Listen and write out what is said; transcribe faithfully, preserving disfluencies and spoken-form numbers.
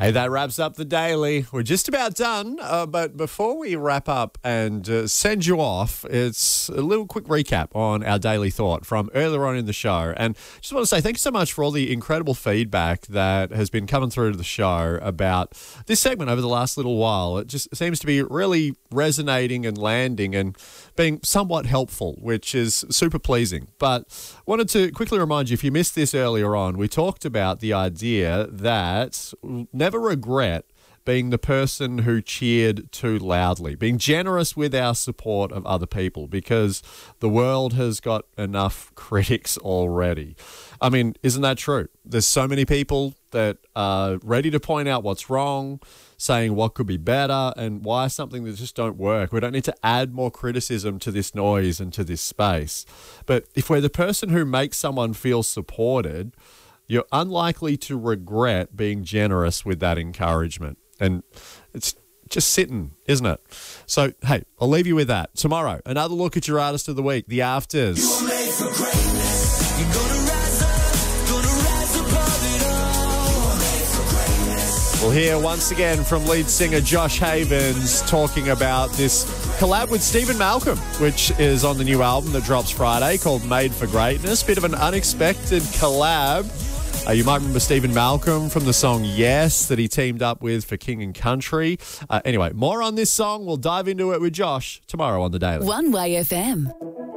Hey, that wraps up the daily. We're just about done, uh, but before we wrap up and uh, send you off, it's a little quick recap on our daily thought from earlier on in the show. And just want to say thank you so much for all the incredible feedback that has been coming through to the show about this segment over the last little while. It just seems to be really resonating and landing and being somewhat helpful, which is super pleasing. But wanted to quickly remind you, if you missed this earlier on, we talked about the idea that never regret being the person who cheered too loudly, being generous with our support of other people, because the world has got enough critics already. I mean, isn't that true? There's so many people that are ready to point out what's wrong, saying what could be better and why something that just don't work. We don't need to add more criticism to this noise and to this space. But if we're the person who makes someone feel supported, you're unlikely to regret being generous with that encouragement. And it's just sitting, isn't it? So, hey, I'll leave you with that. Tomorrow, another look at your artist of the week, The Afters. You were made for greatness. You're gonna rise up, gonna rise above it all. You were made for greatness. We'll hear once again from lead singer Josh Havens talking about this collab with Stephen Malcolm, which is on the new album that drops Friday called Made for Greatness. Bit of an unexpected collab. Uh, you might remember Stephen Malcolm from the song Yes that he teamed up with for King and Country. Uh, anyway, more on this song. We'll dive into it with Josh tomorrow on The Daily. One Way F M.